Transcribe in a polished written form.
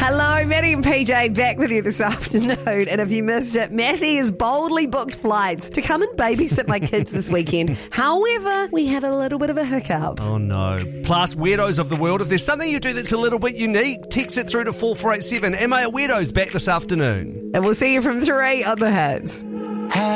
Hello, Matty and PJ back with you this afternoon. And if you missed it, Matty has boldly booked flights to come and babysit my kids this weekend. However, we had a little bit of a hiccup. Oh no. Plus, weirdos of the world, if there's something you do that's a little bit unique, text it through to 4487. Am I a weirdo's back this afternoon? And we'll see you from 3 on the Hits.